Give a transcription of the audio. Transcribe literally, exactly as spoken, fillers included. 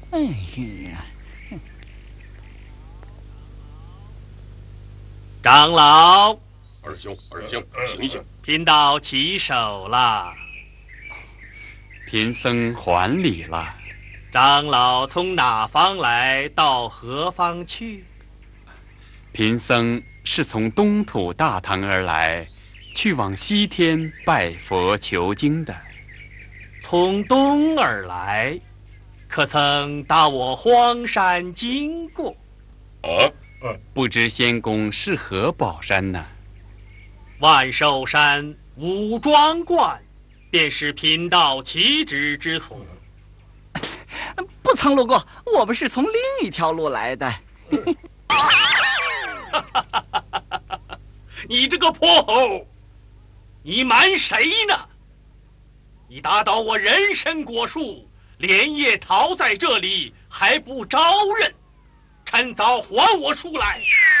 哎呀！ 长老， 二兄，二兄，醒一醒！ 贫道起手了。 贫僧还礼了。 长老从哪方来，到何方去？ 贫僧是从东土大唐而来，去往西天拜佛求经的。 从东而来，可曾到我荒山经过？ 啊， 不知仙公是何宝山呢？ 万寿山五庄观，便是贫道起止之所。 不曾路过，我们是从另一条路来的。 你这个泼猴，你瞒谁呢？你打倒我人参果树，连夜逃在这里，还不招认？趁早还我书来！